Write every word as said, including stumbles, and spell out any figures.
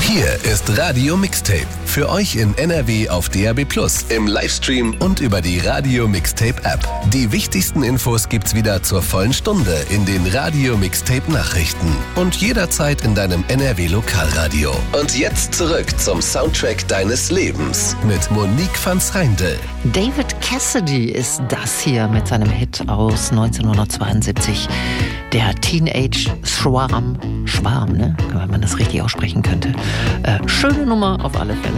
Hier ist Radio Mixtape. Für euch in N R W auf D A B plus, im Livestream und über die Radio Mixtape App. Die wichtigsten Infos gibt's wieder zur vollen Stunde in den Radio Mixtape Nachrichten und jederzeit in deinem N R W Lokalradio. Und jetzt zurück zum Soundtrack deines Lebens mit Monique van Schreindel. David Cassidy ist das hier mit seinem Hit aus neunzehnhundertzweiundsiebzig. Der Teenage Schwarm. Schwarm, ne? Wenn man das richtig aussprechen könnte. Äh, schöne Nummer auf alle Fälle.